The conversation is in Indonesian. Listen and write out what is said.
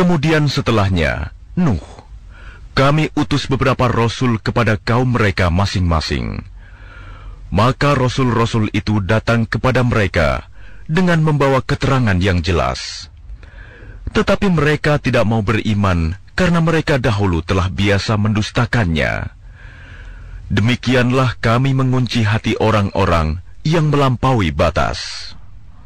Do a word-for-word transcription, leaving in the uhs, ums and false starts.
Kemudian setelahnya, Nuh, kami utus beberapa rasul kepada kaum mereka masing-masing. Maka rasul-rasul itu datang kepada mereka dengan membawa keterangan yang jelas. Tetapi mereka tidak mau beriman karena mereka dahulu telah biasa mendustakannya. Demikianlah kami mengunci hati orang-orang yang melampaui batas.